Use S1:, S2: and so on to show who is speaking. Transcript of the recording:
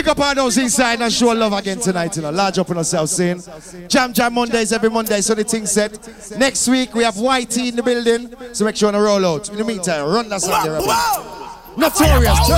S1: up our nose inside and show love again tonight, you know. Large up on ourselves, saying. Jam Mondays every Monday, so the thing set. Next week we have YT in the building, so make sure to roll out. In the meantime, run that song there. Notorious.